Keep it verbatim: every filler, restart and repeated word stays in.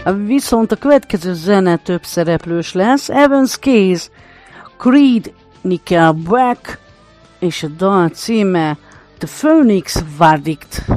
Viszont a következő zene több szereplős lesz. Evans Case, Creed, Nickelback, és a dal címe The Phoenix Verdict.